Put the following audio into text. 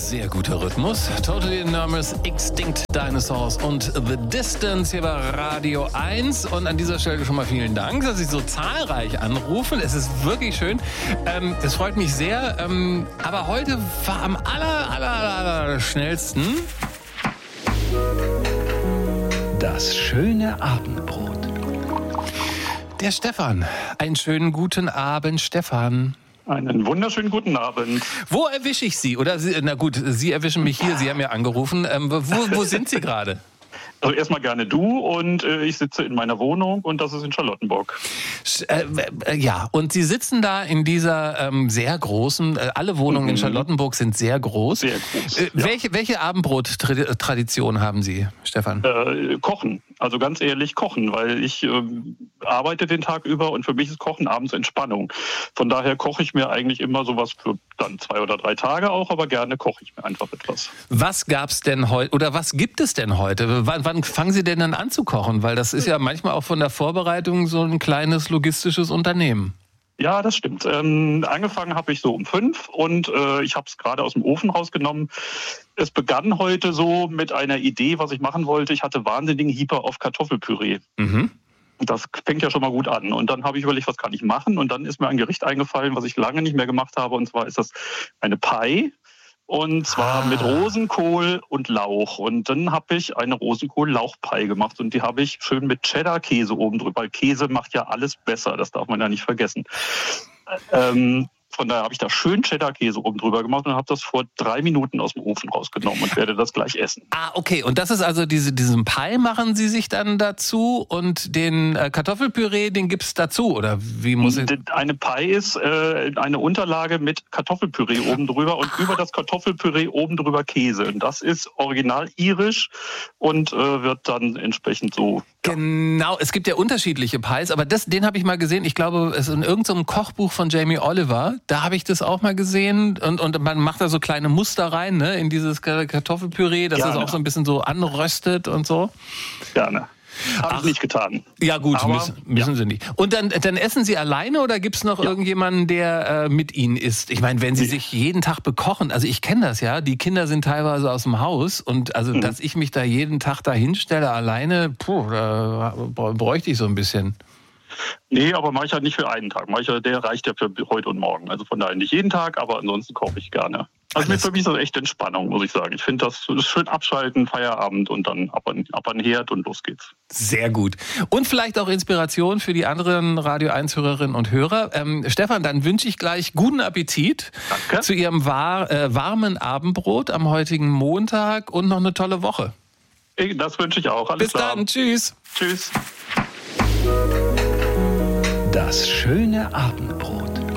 Sehr guter Rhythmus. Totally Enormous, Extinct Dinosaurs und The Distance hier bei Radio 1. Und an dieser Stelle schon mal vielen Dank, dass Sie so zahlreich anrufen. Es ist wirklich schön. Das freut mich sehr. Aber heute war am aller schnellsten Das schöne Abendbrot. Der Stefan. Einen schönen guten Abend, Stefan. Einen wunderschönen guten Abend. Wo erwische ich Sie? Oder Sie erwischen mich hier. Sie haben ja angerufen. Wo sind Sie gerade? Also erstmal gerne du und ich sitze in meiner Wohnung und das ist in Charlottenburg. Ja, und Sie sitzen da in dieser sehr großen, alle Wohnungen in Charlottenburg sind sehr groß. Sehr groß. Ja. Welche Abendbrot-Tradition haben Sie, Stefan? Kochen. Also ganz ehrlich kochen, weil ich arbeite den Tag über und für mich ist Kochen abends Entspannung. Von daher koche ich mir eigentlich immer sowas für dann 2 oder 3 Tage auch, aber gerne koche ich mir einfach etwas. Was gab's denn heute oder was gibt es denn heute? Wann fangen Sie denn dann an zu kochen? Weil das ist ja manchmal auch von der Vorbereitung so ein kleines logistisches Unternehmen. Ja, das stimmt. Angefangen habe ich so um 5 und ich habe es gerade aus dem Ofen rausgenommen. Es begann heute so mit einer Idee, was ich machen wollte. Ich hatte wahnsinnigen Hieper auf Kartoffelpüree. Mhm. Das fängt ja schon mal gut an. Und dann habe ich überlegt, was kann ich machen? Und dann ist mir ein Gericht eingefallen, was ich lange nicht mehr gemacht habe. Und zwar ist das eine Pie. Und zwar mit Rosenkohl und Lauch. Und dann habe ich eine Rosenkohl-Lauchpie gemacht. Und die habe ich schön mit Cheddar-Käse oben drüber. Weil Käse macht ja alles besser. Das darf man ja nicht vergessen. Von daher habe ich da schön Cheddar-Käse oben drüber gemacht und habe das vor 3 Minuten aus dem Ofen rausgenommen und werde das gleich essen. Ah, okay. Und das ist also diesen Pie machen Sie sich dann dazu und den Kartoffelpüree, den gibt's dazu? Oder wie muss ich? Eine Pie ist eine Unterlage mit Kartoffelpüree oben drüber und über das Kartoffelpüree oben drüber Käse. Und das ist original irisch und wird dann entsprechend so. Genau, es gibt ja unterschiedliche Pies, aber den habe ich mal gesehen. Ich glaube, es ist in irgendeinem Kochbuch von Jamie Oliver. Da habe ich das auch mal gesehen. Und man macht da so kleine Muster rein, ne, in dieses Kartoffelpüree, dass es auch so ein bisschen so anröstet und so. Gerne. Habe ich nicht getan. Ja gut, müssen Sie nicht. Und dann essen Sie alleine oder gibt es noch irgendjemanden, der mit Ihnen isst? Ich meine, wenn Sie sich jeden Tag bekochen, also ich kenne das ja, die Kinder sind teilweise aus dem Haus und also dass ich mich da jeden Tag da hinstelle alleine, da bräuchte ich so ein bisschen. Nee, aber mache ich halt nicht für einen Tag. Der reicht ja für heute und morgen. Also von daher nicht jeden Tag, aber ansonsten koche ich gerne. Also für mich ist das echt Entspannung, muss ich sagen. Ich finde das schön abschalten, Feierabend und dann ab an den Herd und los geht's. Sehr gut. Und vielleicht auch Inspiration für die anderen Radio 1-Hörerinnen und Hörer. Stefan, dann wünsche ich gleich guten Appetit. Danke. Zu Ihrem warmen Abendbrot am heutigen Montag und noch eine tolle Woche. Das wünsche ich auch. Alles klar. Bis dann. Tschüss. Tschüss. Das schöne Abendbrot.